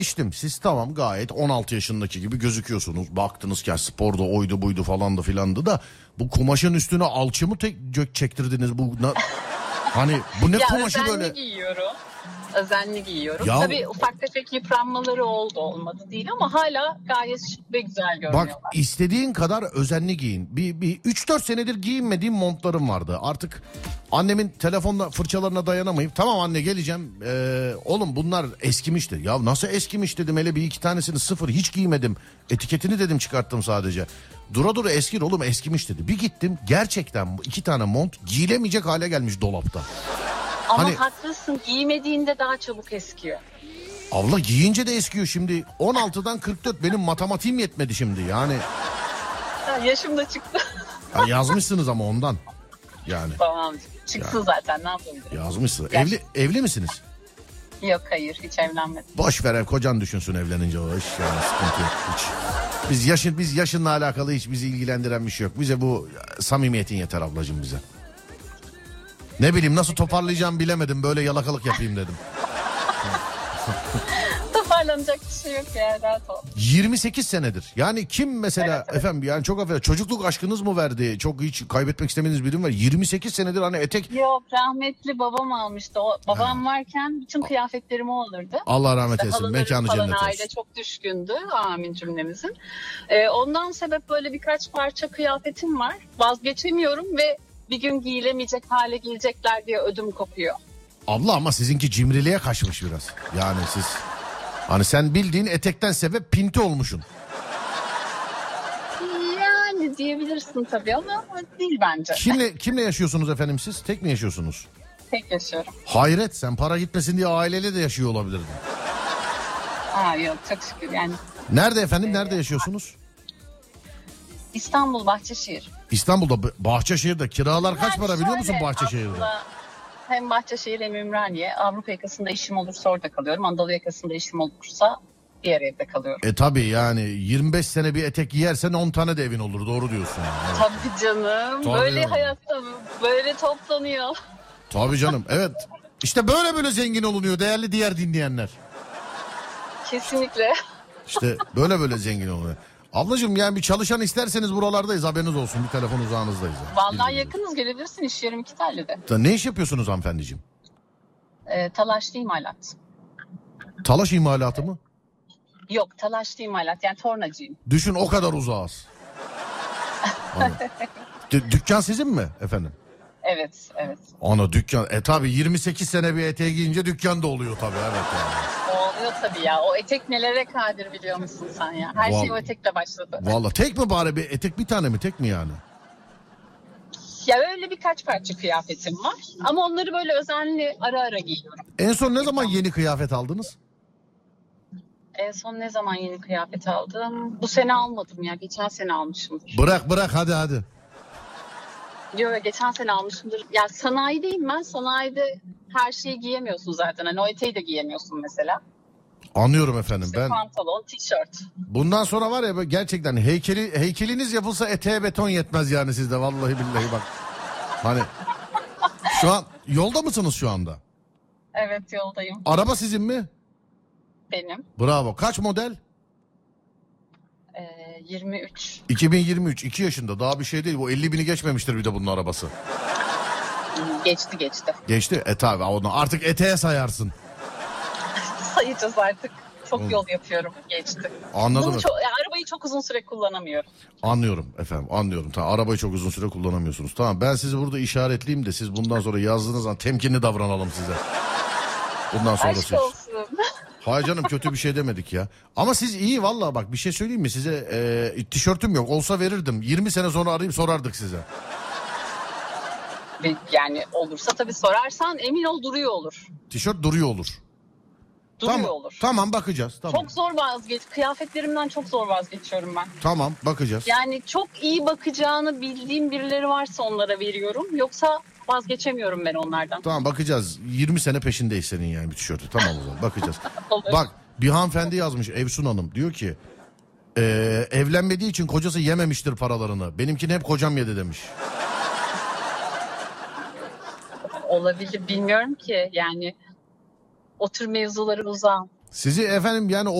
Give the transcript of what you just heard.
İçtim. Siz tamam gayet 16 yaşındaki gibi gözüküyorsunuz. Baktınız ki sporda oydu buydu falandı filandı da bu kumaşın üstüne alçı mı çektirdiniz? Hani bu ne ya kumaşı böyle? Özenli giyiyorum. Ya, tabii ufak tefek yıpranmaları olmadı değil ama hala gayet şık ve güzel görünüyorlar. Bak istediğin kadar özenli giyin. Bir 3-4 senedir giyinmediğim montlarım vardı. Artık annemin telefonla fırçalarına dayanamayıp tamam anne geleceğim. Oğlum bunlar eskimişti. Ya nasıl eskimiş dedim, hele bir iki tanesini sıfır hiç giymedim. Etiketini dedim çıkarttım sadece. Dura eskir oğlum, eskimiş dedi. Bir gittim gerçekten 2 tane mont giyilemeyecek hale gelmiş dolapta. Ama Hani, haklısın, giymediğinde daha çabuk eskiyor. abla giyince de eskiyor şimdi. 16'dan 44 benim matematiğim yetmedi şimdi yani. Yaşım da çıktı. Ya yazmışsınız ama ondan. Yani. Tamam çıksın ya. Zaten ne yapabilirim? Yazmışsınız. Ya. Evli misiniz? Yok hayır, hiç evlenmedim. Boş ver, kocan düşünsün evlenince o iş yani, sıkıntı yok hiç. Biz yaşınla alakalı hiç bizi ilgilendiren bir şey yok. Bize bu samimiyetin yeter ablacığım bize. Ne bileyim nasıl toparlayacağım bilemedim, böyle yalakalık yapayım dedim. Toparlanacak bir şey yok ya, rahat ol. 28 senedir. Yani kim mesela evet. Efendim yani çok affedersin, çocukluk aşkınız mı verdi? Çok hiç kaybetmek istemediğiniz birim var. 28 senedir hani etek. Yok, rahmetli babam almıştı. Babam varken bütün kıyafetlerim o olurdu. Allah rahmet eylesin. Mekanı cennet olsun. Aile çok düşkündü. Amin cümlemizin. Ondan sebep böyle birkaç parça kıyafetim var. Vazgeçemiyorum ve bir gün giyilemeyecek hale gelecekler diye ödüm kopuyor. Abla ama sizinki cimriliğe kaçmış biraz. Yani siz hani sen bildiğin etekten sebep pinti olmuşsun. Yani diyebilirsin tabii ama değil bence. Kimle yaşıyorsunuz efendim siz? Tek mi yaşıyorsunuz? Tek yaşıyorum. Hayret, sen para gitmesin diye aileyle de yaşıyor olabilirdin. Yok çok şükür yani. Nerede efendim, nerede yaşıyorsunuz? İstanbul Bahçeşehir. İstanbul'da Bahçeşehir'de kiralar kaç para biliyor musun Bahçeşehir'de? Hem Bahçeşehir hem Ümraniye. Avrupa yakasında işim olursa orada kalıyorum. Anadolu yakasında işim olursa diğer evde kalıyorum. Tabii yani 25 sene bir etek giyersen 10 tane de evin olur, doğru diyorsun. Evet. Tabii canım. Tabii böyle canım. Hayatta böyle toplanıyor. Tabii canım, evet. İşte böyle zengin olunuyor değerli diğer dinleyenler. Kesinlikle. İşte böyle zengin olunuyor. Ablacığım yani bir çalışan isterseniz buralardayız, haberiniz olsun, bir telefon uzağınızdayız. Yani. Vallahi yakınız, gelebilirsin, iş yerim Kitalya'da. Ne iş yapıyorsunuz hanımefendiciğim? Talaşlı imalat. Talaş imalatı mı? Yok, talaşlı imalat, yani tornacıyım. Düşün o kadar uzağız. Dükkan sizin mi efendim? Evet. Ana dükkan, tabi 28 sene bir eteğe giyince dükkan da oluyor tabi, evet yani. Oluyor tabii ya, o etek nelere kadir biliyor musun sen ya? Her şey o etekle başladı. Vallahi tek mi bari, bir etek bir tane mi, tek mi yani? Ya öyle birkaç parça kıyafetim var ama onları böyle özenli ara giyiyorum. En son ne zaman yeni kıyafet aldınız? En son ne zaman yeni kıyafet aldım? Bu sene almadım ya, geçen sene almışımdır. Bırak hadi. Yok, geçen sene almışımdır. Ya sanayideyim ben. Sanayide her şeyi giyemiyorsun zaten. Hani o eteği de giyemiyorsun mesela. Anlıyorum efendim. İşte ben pantolon, tişört. Bundan sonra var ya gerçekten heykeliniz yapılsa eteğe beton yetmez yani sizde, vallahi billahi bak. Hani şu an yolda mısınız şu anda? Evet, yoldayım. Araba sizin mi? Benim. Bravo. Kaç model? 23. 2023, 2 yaşında, daha bir şey değil. Bu 50.000'i geçmemiştir bir de bunun arabası. Geçti. Geçti. Tabi onu artık eteğe sayarsın. Sayacağız artık. Çok yol yapıyorum. Geçti. Anladım. Arabayı çok uzun süre kullanamıyorum. Anlıyorum efendim, anlıyorum. Tamam, arabayı çok uzun süre kullanamıyorsunuz. Tamam, ben sizi burada işaretleyeyim de siz bundan sonra yazdığınız zaman temkinli davranalım size. Bundan sonra aşk olsun. Hayır canım, kötü bir şey demedik ya. Ama siz iyi vallahi, bak bir şey söyleyeyim mi size, tişörtüm yok olsa verirdim. 20 sene sonra arayıp sorardık size. Yani olursa tabii sorarsan emin ol duruyor olur. Tişört duruyor olur. Olur. Tamam bakacağız. Tamam. Çok zor kıyafetlerimden çok zor vazgeçiyorum ben. Tamam bakacağız. Yani çok iyi bakacağını bildiğim birileri varsa onlara veriyorum. Yoksa vazgeçemiyorum ben onlardan. Tamam bakacağız. 20 sene peşindeyiz senin yani bir tişörtü. Tamam o zaman bakacağız. Olur. Bak bir hanımefendi yazmış, Evsun Hanım. Diyor ki evlenmediği için kocası yememiştir paralarını. Benimkini hep kocam yedi demiş. Olabilir, bilmiyorum ki yani. O tür mevzuları uzağım. Sizi efendim yani